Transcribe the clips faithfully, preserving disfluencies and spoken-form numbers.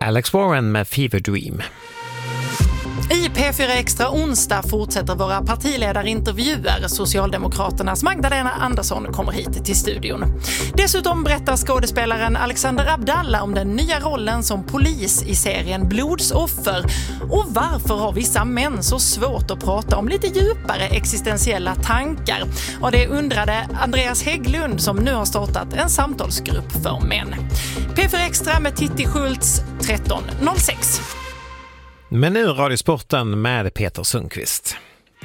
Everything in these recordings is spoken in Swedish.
Alex Warren med Fever Dream. I P fyra Extra onsdag fortsätter våra partiledarintervjuer. Socialdemokraternas Magdalena Andersson kommer hit till studion. Dessutom berättar skådespelaren Alexander Abdallah om den nya rollen som polis i serien Blodsoffer. Och varför har vissa män så svårt att prata om lite djupare existentiella tankar? Och det undrade Andreas Hägglund som nu har startat en samtalsgrupp för män. P fyra Extra med Titti Schultz tretton noll sex. Men nu Radiosporten med Peter Sundqvist.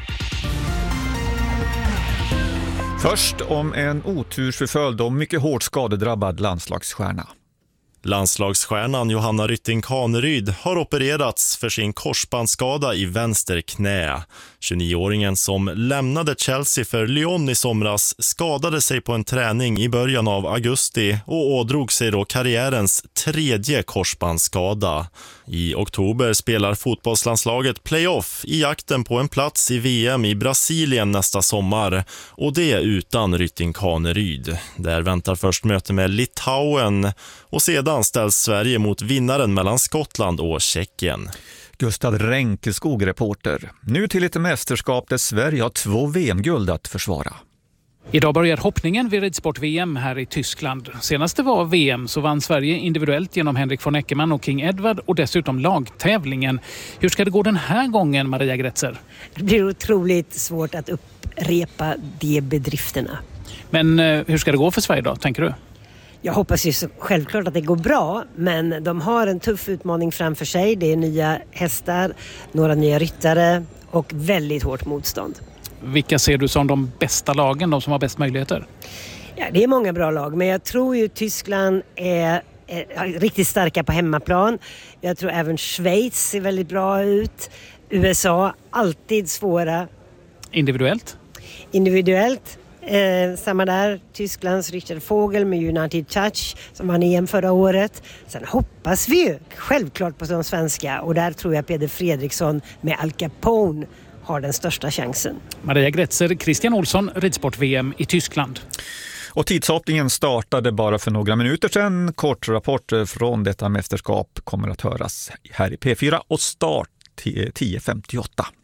Först om en otursförföljd och mycket hårt skadedrabbad landslagsstjärna. Landslagsstjärnan Johanna Rytting Kaneryd har opererats för sin korsbandsskada i vänster knä. tjugonioåringen som lämnade Chelsea för Lyon i somras skadade sig på en träning i början av augusti och ådrog sig då karriärens tredje korsbandsskada. I oktober spelar fotbollslandslaget playoff i jakten på en plats i V M i Brasilien nästa sommar, och det utan Rytting Kaneryd. Där väntar först möte med Litauen och sedan ställs Sverige mot vinnaren mellan Skottland och Tjeckien. Gustav Ränkeskog, reporter. Nu till ett mästerskap där Sverige har två V M-guld att försvara. Idag börjar hoppningen vid ridsport-V M här i Tyskland. Senast det var V M så vann Sverige individuellt genom Henrik von Eckermann och King Edward och dessutom lagtävlingen. Hur ska det gå den här gången, Maria Gretzer? Det blir otroligt svårt att upprepa de bedrifterna. Men hur ska det gå för Sverige då, tänker du? Jag hoppas ju så självklart att det går bra, men de har en tuff utmaning framför sig. Det är nya hästar, några nya ryttare och väldigt hårt motstånd. Vilka ser du som de bästa lagen, de som har bäst möjligheter? Ja, det är många bra lag, men jag tror ju Tyskland är, är riktigt starka på hemmaplan. Jag tror även Schweiz ser väldigt bra ut. U S A, alltid svåra. Individuellt? Individuellt. Eh, samma där, Tysklands Richard Vogel med United Touch som vann E M förra året. Sen hoppas vi ju självklart på de svenska, och där tror jag Peder Fredriksson med Al Capone har den största chansen. Maria Gretzer, Christian Olsson, ridsport-V M i Tyskland. Och tidshoppningen startade bara för några minuter sedan. Kort rapport från detta mästerskap kommer att höras här i P fyra och start tio femtioåtta.